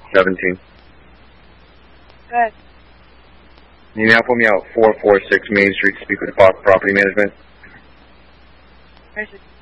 17. Good. Can you now put me out 446 Main Street to speak with Property Management? Where's it?